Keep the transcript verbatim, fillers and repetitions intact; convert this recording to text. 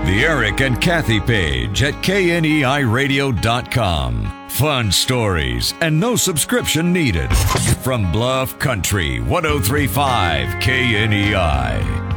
The Eric and Kathy page at K N E I radio dot com. Fun stories and no subscription needed. From Bluff Country one oh three point five K N E I.